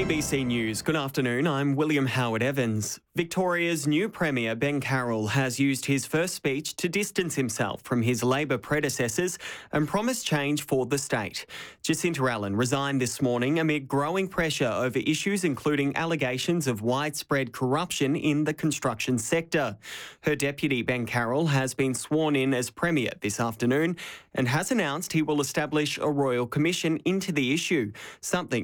ABC News. Good afternoon. I'm William Howard Evans. Victoria's new Premier, Ben Carroll, has used his first speech to distance himself from his Labor predecessors and promise change for the state. Jacinta Allen resigned this morning amid growing pressure over issues including allegations of widespread corruption in the construction sector. Her deputy, Ben Carroll, has been sworn in as Premier this afternoon and has announced he will establish a royal commission into the issue, something